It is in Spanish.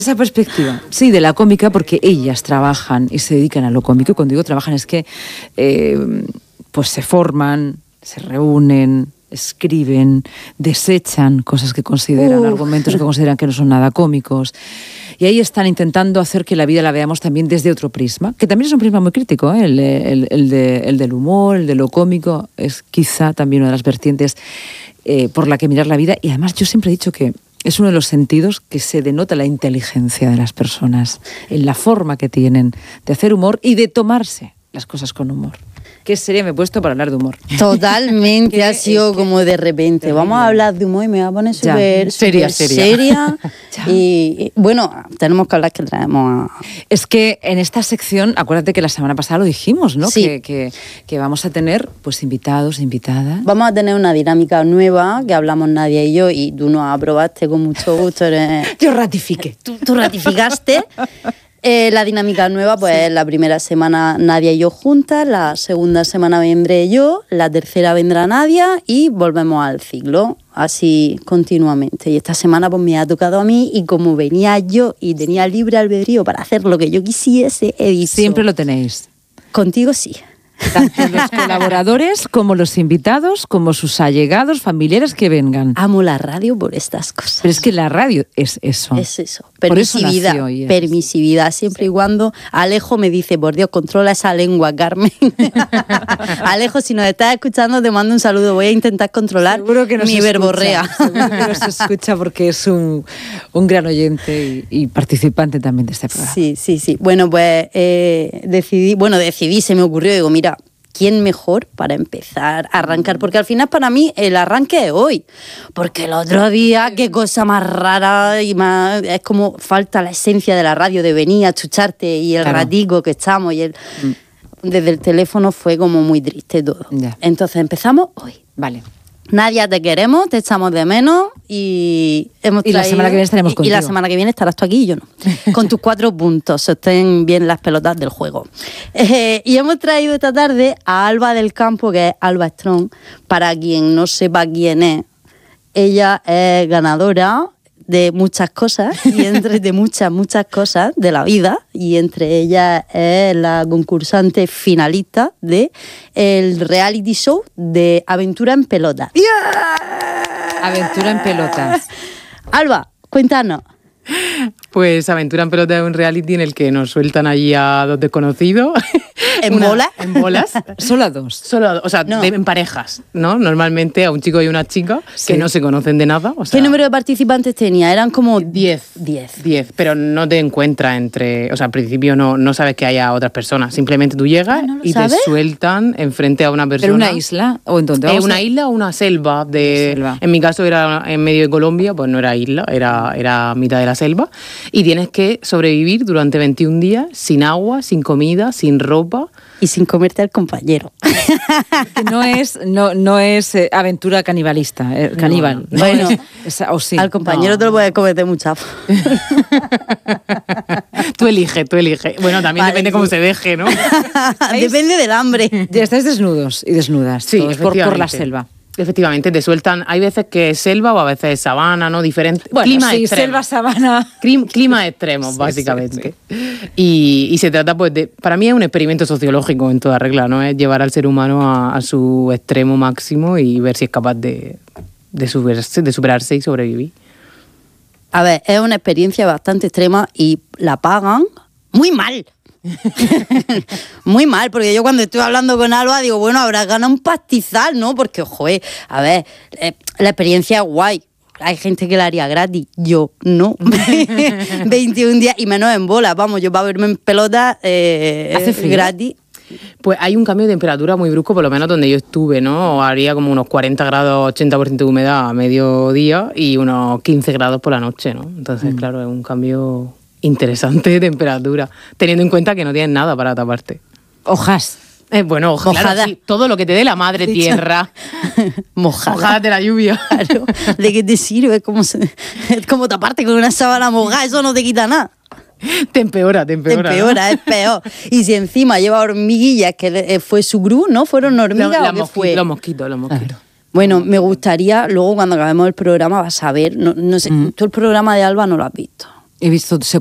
Esa perspectiva, sí, de la cómica, porque ellas trabajan y se dedican a lo cómico. Y cuando digo trabajan es que pues se forman, se reúnen, escriben, desechan cosas que consideran, argumentos que consideran que no son nada cómicos. Y ahí están intentando hacer que la vida la veamos también desde otro prisma, que también es un prisma muy crítico, ¿eh? El del humor, el de lo cómico, es quizá también una de las vertientes por la que mirar la vida. Y además yo siempre he dicho que es uno de los sentidos que se denota la inteligencia de las personas, en la forma que tienen de hacer humor y de tomarse las cosas con humor. ¿Qué sería me he puesto para hablar de humor? Totalmente, ha sido como de repente. Terrible. Vamos a hablar de humor y me va a poner súper seria. Y bueno, tenemos que hablar que traemos a... Es que en esta sección, acuérdate que la semana pasada lo dijimos, ¿no? Sí. Que vamos a tener pues invitados, invitadas. Vamos a tener una dinámica nueva que hablamos Nadia y yo, y tú nos aprobaste con mucho gusto. Yo ratifiqué. Tú ratificaste. La dinámica nueva, pues sí. La primera semana Nadia y yo juntas, la segunda semana vendré yo, la tercera vendrá Nadia y volvemos al ciclo, así continuamente. Y esta semana pues me ha tocado a mí, y como venía yo y tenía libre albedrío para hacer lo que yo quisiese, he dicho... Siempre lo tenéis. Contigo sí. Tanto los colaboradores como los invitados, como sus allegados, familiares que vengan. Amo la radio por estas cosas. Pero es que la radio es eso. Es eso. Permisividad. Por eso nació, permisividad. Siempre y cuando Alejo me dice, por Dios, controla esa lengua, Carmen. Alejo, si nos estás escuchando, te mando un saludo. Voy a intentar controlar mi verborrea. Seguro que nos escucha porque es un gran oyente y participante también de este programa. Sí. Bueno, pues decidí, se me ocurrió, digo, mira, ¿quién mejor para empezar a arrancar? Porque al final para mí el arranque es hoy. Porque el otro día, qué cosa más rara y más... Es como falta la esencia de la radio, de venir a chucharte y el ratico que estamos. Y desde el teléfono fue como muy triste todo. Ya. Entonces empezamos hoy. Vale. Nadia, te queremos, te echamos de menos y hemos traído... Y la semana que viene estaremos contigo. Y la semana que viene estarás tú aquí y yo no. Con tus 4 puntos, sostén bien las pelotas del juego. Y hemos traído esta tarde a Alba del Campo, que es Alba Strong. Para quien no sepa quién es, ella es ganadora de muchas cosas, y de muchas cosas de la vida, y entre ellas es la concursante finalista de el reality show de Aventura en Pelotas. ¡Yeah! Aventura en Pelotas. Alba, cuéntanos. Pues Aventura en Pelotas es un reality en el que nos sueltan allí a 2 desconocidos. ¿En bolas? En bolas. ¿Solo a 2? Solo a 2, o sea, no. En parejas, ¿no? Normalmente a un chico y una chica que no se conocen de nada. O sea, ¿qué número de participantes tenía? Eran como 10, pero no te encuentras entre... O sea, al principio no sabes que haya otras personas. Simplemente tú llegas y sabes? te sueltan enfrente a una persona. ¿Pero una isla? ¿O en dónde? Una isla o una selva. En mi caso era en medio de Colombia, pues no era isla, era mitad de la selva. Y tienes que sobrevivir durante 21 días sin agua, sin comida, sin ropa. Y sin comerte al compañero. No es aventura canibalista, caníbal. No. Bueno, sí. Al compañero te lo puedes comer de mucha. Tú elige. Bueno, también depende cómo se deje, ¿no? Depende del hambre. Ya estáis desnudos y desnudas. Sí, por la selva. Efectivamente, te sueltan. Hay veces que es selva o a veces es sabana, ¿no? Diferente. Bueno, clima sí, extremo. selva, sabana. Clima extremos, básicamente. Sí. Y se trata, pues, para mí es un experimento sociológico en toda regla, ¿no? Es llevar al ser humano a su extremo máximo y ver si es capaz de superarse y sobrevivir. A ver, es una experiencia bastante extrema y la pagan muy mal. Muy mal, porque yo cuando estoy hablando con Alba digo, bueno, habrá ganado un pastizal, ¿no? Porque, joder, a ver, la experiencia es guay. Hay gente que la haría gratis, yo no. 21 días y menos en bola, vamos, yo para verme en pelota ¿hace frío? Gratis. Pues hay un cambio de temperatura muy brusco, por lo menos donde yo estuve, ¿no? Haría como unos 40 grados, 80% de humedad a mediodía y unos 15 grados por la noche, ¿no? Entonces, claro, es un cambio interesante de temperatura, teniendo en cuenta que no tienes nada para taparte. Hojas. Bueno, claro, sí, todo lo que te dé la madre tierra. Mojadas de la lluvia. Claro. ¿De qué te sirve? Es como taparte con una sábana mojada, eso no te quita nada. Te empeora, ¿no? Es peor. Y si encima lleva hormiguillas, que fue su gru, ¿no? ¿Fueron hormigas o qué fue? Los mosquitos. Bueno, me gustaría, luego cuando acabemos el programa vas a ver, no sé, tú el programa de Alba no lo has visto. He visto